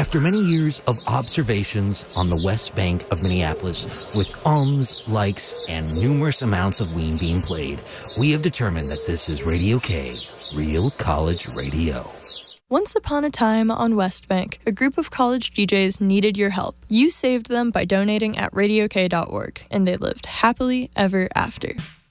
After many years of observations on the West Bank of Minneapolis, with ums, likes, and numerous amounts of Ween being played, we have determined that this is Radio K, Real College Radio. Once upon a time on West Bank, a group of college DJs needed your help. You saved them by donating at radiok.org, and they lived happily ever after.